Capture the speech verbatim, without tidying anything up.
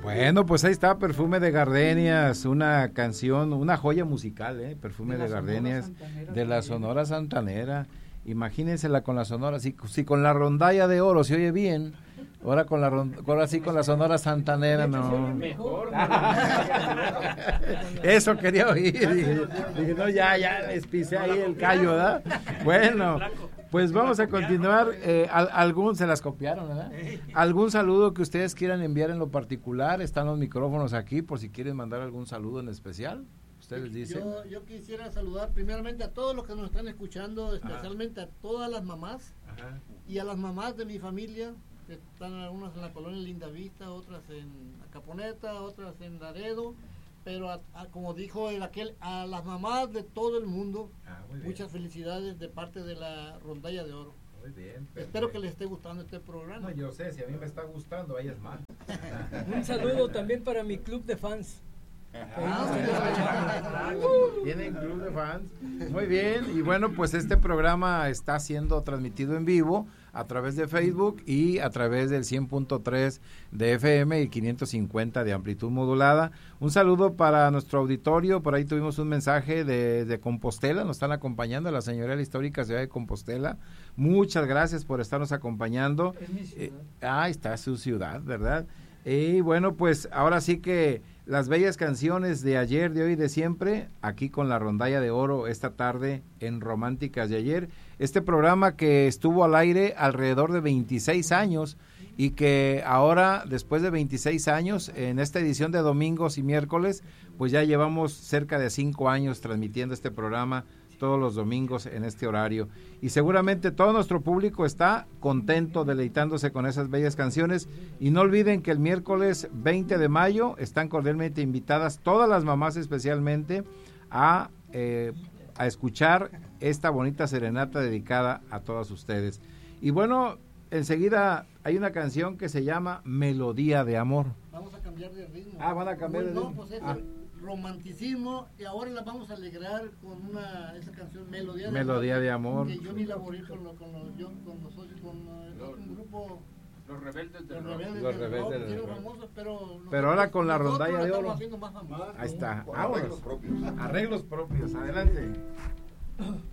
Bueno, pues ahí está, Perfume de Gardenias, una canción, una joya musical, ¿eh? Perfume de, de Gardenias, de la Sonora Santanera. Imagínensela con la Sonora, si, si con la rondalla de oro se oye bien, ahora con la ahora sí con la Sonora Santanera, no. Eso quería oír, dije, dije, no, ya, ya, les pisé ahí el callo, ¿verdad? Bueno, pues vamos a continuar, eh, al, algún, se las copiaron, ¿verdad? ¿Algún saludo que ustedes quieran enviar en lo particular? Están los micrófonos aquí por si quieren mandar algún saludo en especial. Ustedes dicen. Yo, yo quisiera saludar primeramente a todos los que nos están escuchando, especialmente Ajá. a todas las mamás Ajá. y a las mamás de mi familia, que están algunas en la colonia Lindavista, otras en Caponeta, otras en Laredo, pero a, a, como dijo el aquel, a las mamás de todo el mundo, ah, muchas felicidades de parte de la Rondalla de Oro. Muy bien. Espero que les esté gustando este programa. No, yo sé, si a mí me está gustando, ahí es más. Un saludo también para mi club de fans. Ah, tienen club de fans. Muy bien, y bueno, pues este programa está siendo transmitido en vivo a través de Facebook y a través del cien punto tres de F M y quinientos cincuenta de amplitud modulada. Un saludo para nuestro auditorio, por ahí tuvimos un mensaje de, de Compostela, nos están acompañando, la señorial histórica ciudad de Compostela. Muchas gracias por estarnos acompañando. Es mi ciudad. Eh, ah, está su ciudad, ¿verdad? Y bueno, pues ahora sí que las bellas canciones de ayer, de hoy y de siempre, aquí con la Rondalla de Oro esta tarde en Románticas de Ayer. Este programa que estuvo al aire alrededor de veintiséis años y que ahora, después de veintiséis años, en esta edición de domingos y miércoles, pues ya llevamos cerca de cinco años transmitiendo este programa todos los domingos en este horario. Y seguramente todo nuestro público está contento, deleitándose con esas bellas canciones. Y no olviden que el miércoles veinte de mayo están cordialmente invitadas todas las mamás especialmente a, eh, a escuchar esta bonita serenata dedicada a todas ustedes. Y bueno, enseguida hay una canción que se llama Melodía de Amor. Vamos a cambiar de ritmo. Ah, van a cambiar bueno, de ritmo. No, pues es ah. romanticismo, y ahora la vamos a alegrar con una esa canción Melodía de Melodía Amor, de Amor. que yo ni laboré con, lo, con, los, yo, con los socios, con uh, un grupo Los Rebeldes del los Rock. rebeldes Los del Rebeldes rock, del tienen Rock. famosos, pero Pero ahora con la Rondalla de Oro. Haciendo más famosos. Ahí está. Con Vámonos. arreglos propios. Arreglos propios. Adelante.